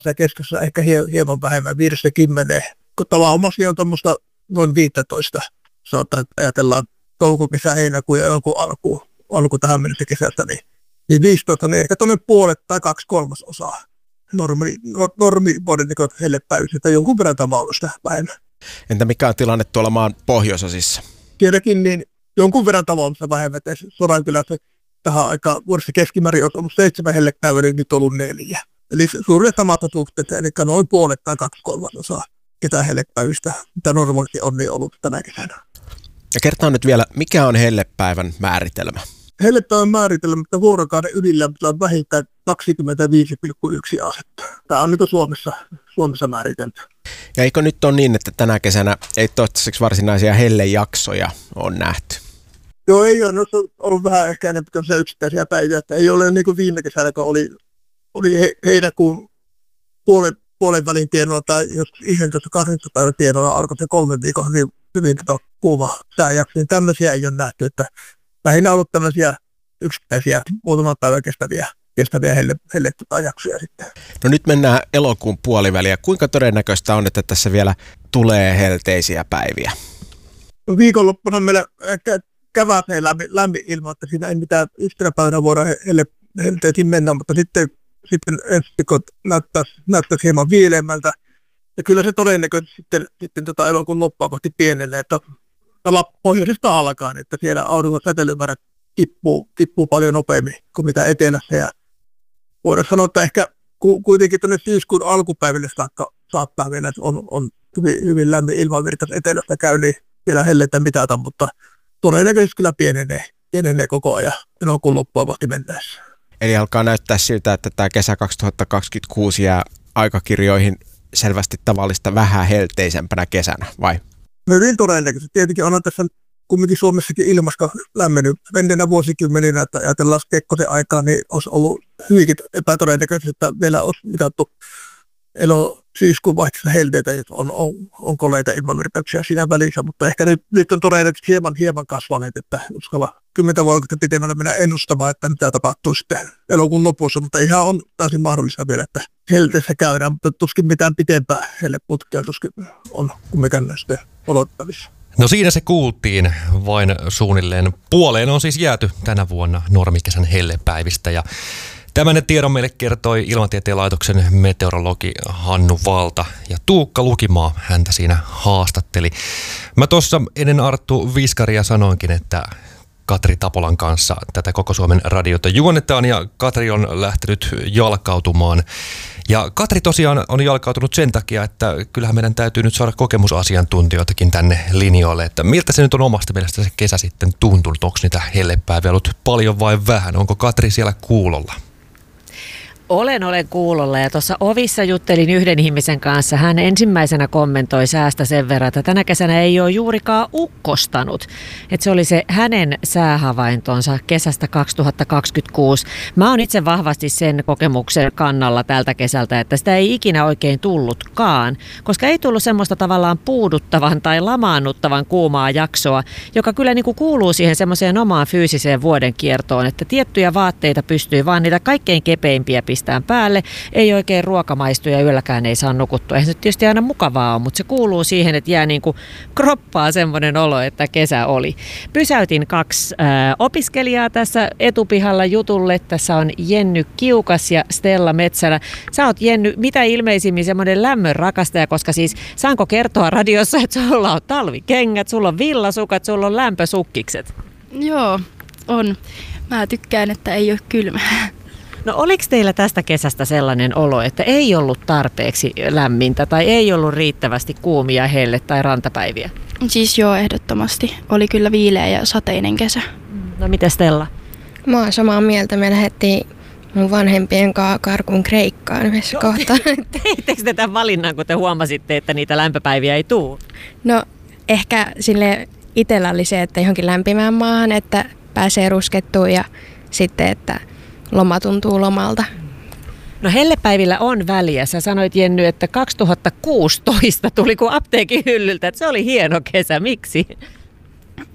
keskessä ehkä hieman vähemmän, 5-10. Kun tavanomaisia on tuommoista noin 15, sanotaan, että ajatellaan touko, kesä, heinäkuun ja jonkun alku tähän mennessä kesältä, niin 15, niin ehkä tuonne puolet tai 2/3 normivuoden niin hellepäivyys, että jonkun verran tavallista vähemmän. Entä mikä on tilanne tuolla maan pohjoisosissa? Sielläkin niin jonkun verran tavallista vähemmän, että Sodankylässä tähän aikaan vuodessa keskimäärin on ollut 7 hellepäivää, niin nyt on ollut 4. Eli suurin samat suhteet, eli noin puolet tai 2/3 ketään hellepäivistä, mitä normaalisti on niin ollut tänä kesänä. Ja kertaa nyt vielä, mikä on hellepäivän määritelmä? Hellepäivän määritelmä, että vuorokauden ylilämpötila on vähintään 25,1 astetta. Tämä on nyt Suomessa määritelty. Ja eikö nyt ole niin, että tänä kesänä ei toistaiseksi varsinaisia hellejaksoja ole nähty? Joo, ei ole. Nyt on ollut vähän ehkä enemmän tämmöisiä yksittäisiä päiviä, että ei ole niin kuin viime kesänä, kun oli heinäkuun puolen välin tienoilla tai jos 11-12 päivän tienoilla alkoi se 3 viikon hyvin kuuma sääjakso, niin tämmöisiä ei ole nähty, että lähinnä on ollut tämmöisiä yksittäisiä muutaman päivän kestäviä hellejaksoja sitten. No nyt mennään elokuun puoliväliä. Kuinka todennäköistä on, että tässä vielä tulee helteisiä päiviä? No viikonloppuna meillä käväseen lämmin ilma, että siinä ei mitään yhtenä päivänä voida helteisiin mennä, mutta sitten ensi viikot näyttäisi hieman viileämmältä. Ja kyllä se todennäköisesti sitten elokuun loppua kohti pienenee, että pohjoisesta alkaen, että siellä auringon säteilymäärät tippuu paljon nopeammin kuin mitä etelässä. Ja voidaan sanoa, että ehkä kuitenkin tuonne syyskuun alkupäiville saattaa mennä, että on hyvin lämmin ilmavirta etelästä käy, niin vielä hellettä mitata, mutta todennäköisesti kyllä pienenee koko ajan elokuun loppua kohti mennessä. Eli alkaa näyttää siltä, että tämä kesä 2026 jää aikakirjoihin selvästi tavallista vähän helteisempänä kesänä, vai? Hyvin todennäköisesti. Tietenkin on tässä kumminkin Suomessakin ilmasto lämmennyt menneenä vuosikymmeninä, että ajatellaan Kekkosen aikaa, niin olisi ollut hyvinkin epätodennäköisesti, että vielä olisi mitattu syyskuun vaihteessa helteitä, että on koleita ilmanvirtauksia siinä välissä, mutta ehkä nyt on todennäköisesti hieman kasvaneet, että uskalla 10 vuotta pitemmällä mennä ennustamaan, että mitä tapahtuu sitten elokuun lopussa, mutta ihan on täysin mahdollista vielä, että helteessä käydään, mutta tuskin mitään pitempää helleputkea tuskin on kumminkin sitten odottavissa. No siinä se kuultiin, vain suunnilleen puoleen on siis jääty tänä vuonna normikesän hellepäivistä ja tämän tiedon meille kertoi Ilmatieteen laitoksen meteorologi Hannu Valta ja Tuukka Lukimaa häntä siinä haastatteli. Mä tuossa ennen Arttu Viskaria sanoinkin, että Katri Tapolan kanssa tätä Koko Suomen radiota juonnetaan ja Katri on lähtenyt jalkautumaan. Ja Katri tosiaan on jalkautunut sen takia, että kyllähän meidän täytyy nyt saada kokemusasiantuntijoitakin tänne linjoille, että miltä se nyt on omasta mielestä se kesä sitten tuntunut, onko niitä hellepäiviä ollut paljon vai vähän, onko Katri siellä kuulolla? Olen kuulolla ja tuossa ovissa juttelin yhden ihmisen kanssa. Hän ensimmäisenä kommentoi säästä sen verran, että tänä kesänä ei ole juurikaan ukkostanut. Että se oli se hänen säähavaintonsa kesästä 2026. Mä oon itse vahvasti sen kokemuksen kannalla tältä kesältä, että sitä ei ikinä oikein tullutkaan, koska ei tullut semmoista tavallaan puuduttavan tai lamaannuttavan kuumaa jaksoa, joka kyllä niin kuin kuuluu siihen semmoiseen omaan fyysiseen vuoden kiertoon, että tiettyjä vaatteita pystyy vaan niitä kaikkein kepeimpiä pistään päälle. Ei oikein ruokamaistu ja yölläkään ei saa nukuttua. Eihän se tietysti aina mukavaa ole, mutta se kuuluu siihen, että jää niin kuin kroppaa semmoinen olo, että kesä oli. Pysäytin 2 opiskelijaa tässä etupihalla jutulle. Tässä on Jenny Kiukas ja Stella Metsälä. Sä oot, Jenny, mitä ilmeisimmin semmoinen lämmön rakastaja, koska siis saanko kertoa radiossa, että sulla on talvikengät, sulla on villasukat, sulla on lämpösukkikset? Joo, on. Mä tykkään, että ei ole kylmää. No oliko teillä tästä kesästä sellainen olo, että ei ollut tarpeeksi lämmintä tai ei ollut riittävästi kuumia helle- tai rantapäiviä? Siis joo, ehdottomasti. Oli kyllä viileä ja sateinen kesä. No miten Stella? Mä oon samaa mieltä. Me lähdettiin mun vanhempien kanssa karkuun Kreikkaan yhdessä kohtaa. Teittekö te tämän valinnan, kun te huomasitte, että niitä lämpöpäiviä ei tule? No ehkä sille itsellä oli se, että johonkin lämpimään maahan, että pääsee ruskettuun ja sitten, että loma tuntuu lomalta. No hellepäivillä on väliä. Sä sanoit, Jenny, että 2016 tuli kuin apteekin hyllyltä, että se oli hieno kesä. Miksi?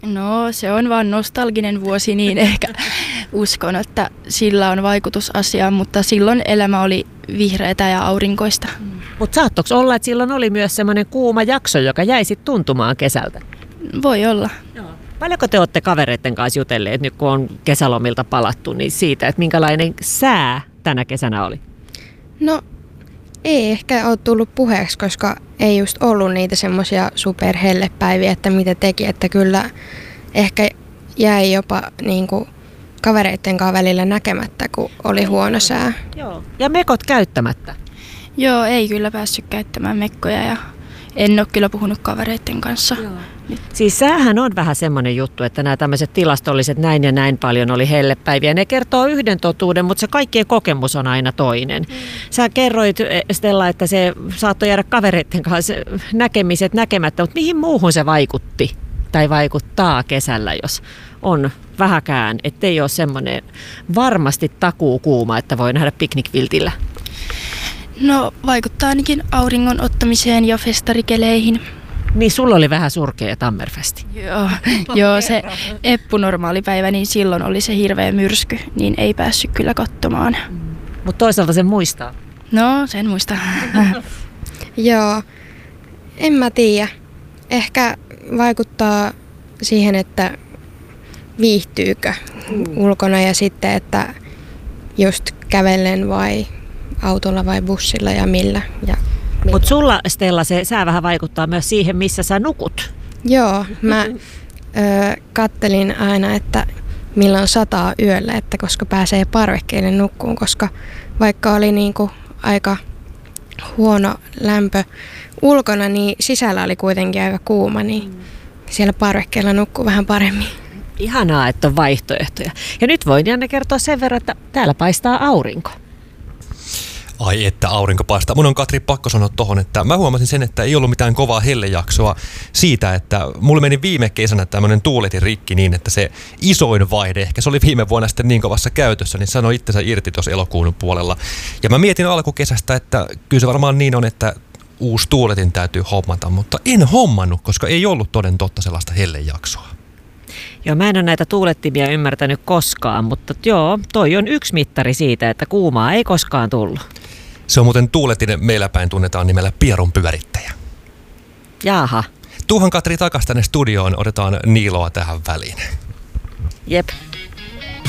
No se on vaan nostalginen vuosi, niin ehkä uskon, että sillä on vaikutus asiaan, mutta silloin elämä oli vihreätä ja aurinkoista. Mutta saattoiko olla, että silloin oli myös semmoinen kuuma jakso, joka jäi sitten tuntumaan kesältä? Voi olla. Paljonko te olette kavereiden kanssa jutelleet, nyt kun on kesälomilta palattu, niin siitä, että minkälainen sää tänä kesänä oli? No ei ehkä ole tullut puheeksi, koska ei just ollut niitä semmoisia superhellepäiviä, että mitä teki, että kyllä ehkä jäi jopa niinku kavereiden kanssa välillä näkemättä, kun oli huono sää. Joo. Ja mekot käyttämättä? Joo, ei kyllä päässyt käyttämään mekkoja ja en ole kyllä puhunut kavereiden kanssa. Joo. Siis säähän on vähän semmoinen juttu, että nämä tämmöiset tilastolliset näin ja näin paljon oli hellepäiviä. Ne kertoo yhden totuuden, mutta se kaikkien kokemus on aina toinen. Sä kerroit, Stella, että se saattoi jäädä kavereiden kanssa näkemiset näkemättä, mutta mihin muuhun se vaikutti tai vaikuttaa kesällä, jos on vähäkään, ettei ole semmoinen varmasti takuukuuma, että voi nähdä piknikviltillä? No vaikuttaa ainakin auringon ottamiseen ja festarikeleihin. Niin sulla oli vähän surkea Tammerfesti. Joo, se eppunormaalipäivä, niin silloin oli se hirveä myrsky, niin ei päässyt kyllä katsomaan. Mutta toisaalta sen muistaa. No, sen muistaa. Joo, en mä tiedä. Ehkä vaikuttaa siihen, että viihtyykö ulkona ja sitten, että just kävellen vai autolla vai bussilla ja millä. Mutta sulla, Stella, se sää vähän vaikuttaa myös siihen, missä sä nukut. Joo, mä kattelin aina, että milloin sataa yöllä, että koska pääsee parvekkeelle nukkuun, koska vaikka oli niinku aika huono lämpö ulkona, niin sisällä oli kuitenkin aika kuuma, niin siellä parvekkeella nukkuu vähän paremmin. Ihanaa, että on vaihtoehtoja. Ja nyt voin Janne kertoa sen verran, että täällä paistaa aurinko. Ai että aurinko paistaa. Mun on Katri pakko sanoa tohon, että mä huomasin sen, että ei ollut mitään kovaa hellejaksoa siitä, että mulle meni viime kesänä tämmönen tuuletin rikki niin, että se isoin vaihde, ehkä se oli viime vuonna sitten niin kovassa käytössä, niin sanoi itsensä irti tuossa elokuun puolella. Ja mä mietin alkukesästä, että kyllä se varmaan niin on, että uusi tuuletin täytyy hommata, mutta en hommannut, koska ei ollut toden totta sellaista hellejaksoa. Joo, mä en ole näitä tuulettimia ymmärtänyt koskaan, mutta joo, toi on yksi mittari siitä, että kuumaa ei koskaan tullut. Se on muuten tuuletin, meillä päin tunnetaan nimellä Pierun pyörittäjä. Jaaha. Tuuhan Katri takas tänne studioon, otetaan Niiloa tähän väliin. Jep.